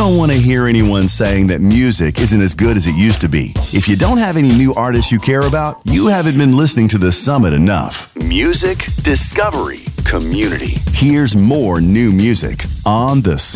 don't want to hear anyone saying that music isn't as good as it used to be. If you don't have any new artists you care about, you haven't been listening to The Summit enough. Music, discovery, community. Here's more new music on The